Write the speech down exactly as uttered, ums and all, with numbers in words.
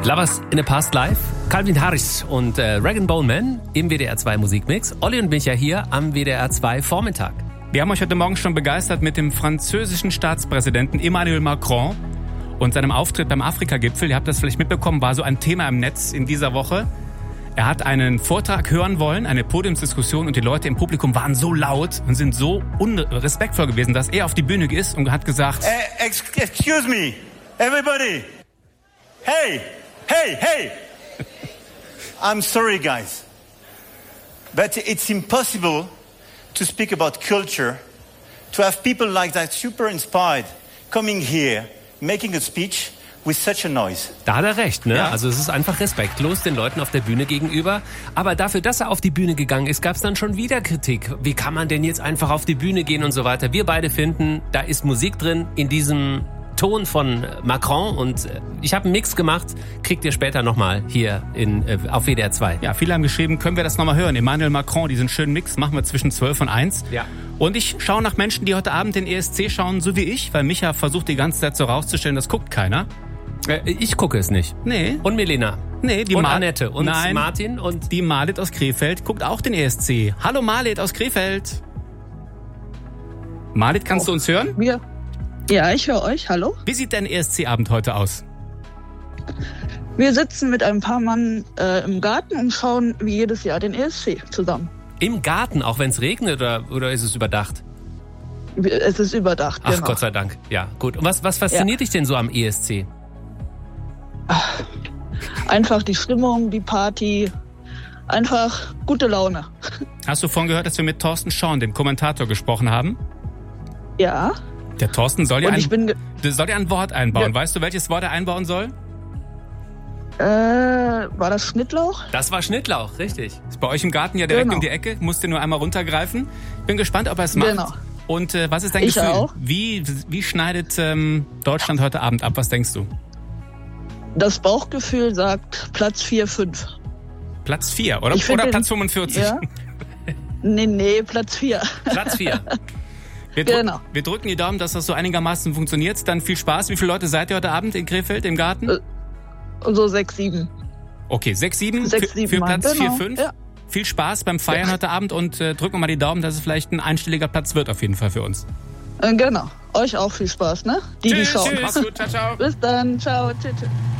Lovers in a Past Life, Calvin Harris und äh, Rag and Bone Man im W D R zwei Musikmix. Olli und Micha hier am W D R zwei Vormittag. Wir haben euch heute Morgen schon begeistert mit dem französischen Staatspräsidenten Emmanuel Macron und seinem Auftritt beim Afrika-Gipfel. Ihr habt das vielleicht mitbekommen, war so ein Thema im Netz in dieser Woche. Er hat einen Vortrag hören wollen, eine Podiumsdiskussion, und die Leute im Publikum waren so laut und sind so unrespektvoll gewesen, dass er auf die Bühne ist und hat gesagt: uh, Excuse me, everybody. Hey, hey, hey. I'm sorry, guys. But it's impossible to speak about culture, to have people like that super inspired coming here, making a speech with such a noise. Da hat er recht, ne? Ja. Also es ist einfach respektlos den Leuten auf der Bühne gegenüber. Aber dafür, dass er auf die Bühne gegangen ist, gab es dann schon wieder Kritik. Wie kann man denn jetzt einfach auf die Bühne gehen und so weiter? Wir beide finden, da ist Musik drin in diesem Ton von Macron, und ich habe einen Mix gemacht, kriegt ihr später nochmal hier in, auf W D R zwei. Ja, viele haben geschrieben, können wir das nochmal hören? Emmanuel Macron, diesen schönen Mix, machen wir zwischen zwölf und eins. Ja. Und ich schaue nach Menschen, die heute Abend den E S C schauen, so wie ich, weil Micha versucht die ganze Zeit so rauszustellen, das guckt keiner. Ich gucke es nicht. Nee. Und Milena. Nee, die und Mar- Annette und Nein. Martin und Die Marlit aus Krefeld guckt auch den E S C. Hallo Marlit aus Krefeld. Marlit, kannst oh. du uns hören? Wir. Ja, ich höre euch. Hallo. Wie sieht dein E S C-Abend heute aus? Wir sitzen mit ein paar Mann äh, im Garten und schauen wie jedes Jahr den E S C zusammen. Im Garten, auch wenn es regnet, oder, oder ist es überdacht? Es ist überdacht, Ach, genau. Gott sei Dank. Ja, gut. Und was, was fasziniert ja. dich denn so am E S C? Ach, einfach die Stimmung, die Party, einfach gute Laune. Hast du vorhin gehört, dass wir mit Thorsten Schorn, dem Kommentator, gesprochen haben? Ja. Der Thorsten soll ja ein, ge- soll ja ein Wort einbauen. Ja. Weißt du, welches Wort er einbauen soll? Äh, war das Schnittlauch? Das war Schnittlauch, richtig. Ist bei euch im Garten ja direkt Genau. um die Ecke. Musst du nur einmal runtergreifen. Bin gespannt, ob er es macht. Genau. Und äh, was ist dein Ich Gefühl? auch. Wie, wie schneidet ähm, Deutschland heute Abend ab? Was denkst du? Das Bauchgefühl sagt Platz vier, fünf. Platz vier oder, Ich find oder den- Platz fünfundvierzig? Ja. Nee, nee, Platz vier. Platz vier. Wir, drück, Genau. wir drücken die Daumen, dass das so einigermaßen funktioniert. Dann viel Spaß. Wie viele Leute seid ihr heute Abend in Krefeld im Garten? Äh, So sechs, sieben. Okay, sechs, sieben Sechs, für, sieben für Mann, Platz vier, genau. fünf. Ja. Viel Spaß beim Feiern Ja. heute Abend und äh, drücken wir mal die Daumen, dass es vielleicht ein einstelliger Platz wird auf jeden Fall für uns. Äh, Genau. Euch auch viel Spaß, ne? Die, die Tschüss, schauen. tschüss. Mach's gut, ciao, ciao. Bis dann. Ciao. Tschüss. tschüss.